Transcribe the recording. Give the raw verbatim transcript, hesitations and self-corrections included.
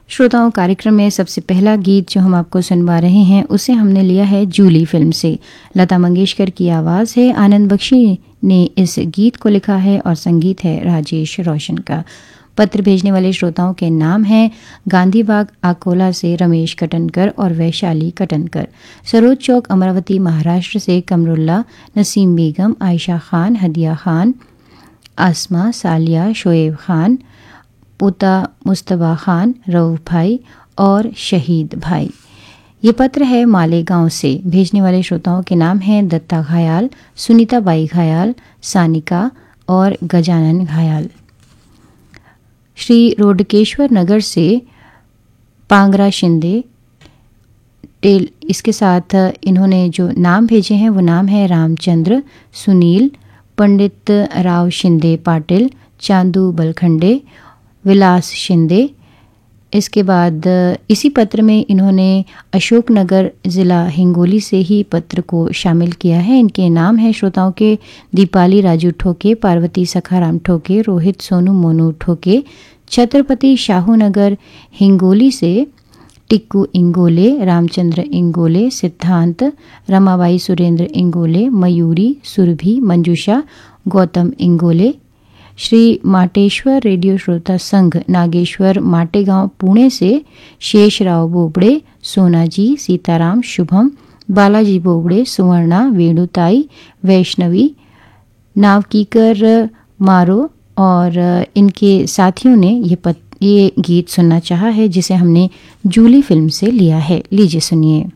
श्रोताओं, कार्यक्रम में सबसे पहला गीत जो हम आपको सुनवा रहे हैं उसे हमने लिया है जूली फिल्म से। लता मंगेशकर की आवाज़ है, आनंद बख्शी ने इस गीत को लिखा है और संगीत है राजेश रोशन का। पत्र भेजने वाले श्रोताओं के नाम हैं गांधी बाग अकोला से रमेश कटनकर और वैशाली कटनकर, सरोज चौक अमरावती महाराष्ट्र से कमरुल्ला, नसीम बेगम, आयशा खान, हदिया खान, आसमा, सालिया, शोएब खान, पोता मुस्तबा खान, रऊफ भाई और शहीद भाई। ये पत्र है मालेगांव से। भेजने वाले श्रोताओं के नाम हैं दत्ता घायाल, सुनीता बाई घायाल, सानिका और गजानन घायाल। श्री रोडकेश्वर नगर से पांगरा शिंदे टेल, इसके साथ इन्होंने जो नाम भेजे हैं वो नाम है रामचंद्र, सुनील, पंडित राव शिंदे पाटिल, चांदू बलखंडे, विलास शिंदे। इसके बाद इसी पत्र में इन्होंने अशोकनगर ज़िला हिंगोली से ही पत्र को शामिल किया है। इनके नाम हैं श्रोताओं के दीपाली राजू ठोके, पार्वती सखाराम ठोके, रोहित सोनू मोनू ठोके, छत्रपति शाहू नगर हिंगोली से टिक्कू इंगोले, रामचंद्र इंगोले, सिद्धांत, रमाबाई सुरेंद्र इंगोले, मयूरी, सुरभि, मंजूषा, गौतम इंगोले। श्री माटेश्वर रेडियो श्रोता संघ नागेश्वर माटेगांव पुणे से शेषराव बोबड़े, सोनाजी, सीताराम, शुभम, बालाजी बोबड़े, सुवर्णा, वेणुताई, वैष्णवी, नावकीकर मारो और इनके साथियों ने ये पत, ये गीत सुनना चाहा है जिसे हमने जूली फिल्म से लिया है। लीजिए सुनिए।